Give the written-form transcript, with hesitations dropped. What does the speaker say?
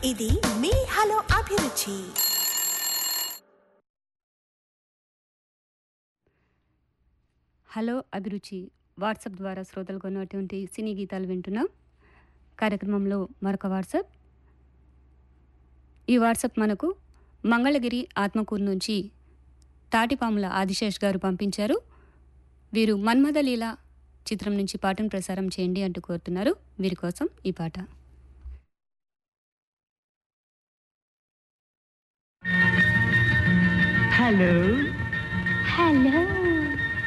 ఇది మీ హలో అభిరుచి. హలో అభిరుచి వాట్సాప్ ద్వారా శ్రోతలు కొన్నటువంటి సినీ గీతాలు వింటున్నాం. కార్యక్రమంలో మరొక వాట్సాప్. ఈ వాట్సాప్ మనకు మంగళగిరి ఆత్మకూరు నుంచి తాటిపాముల ఆదిశేష్ గారు పంపించారు. వీరు మన్మథలీల చిత్రం నుంచి పాటను ప్రసారం చేయండి అంటూ కోరుతున్నారు. వీరి కోసం ఈ పాట. Hello hello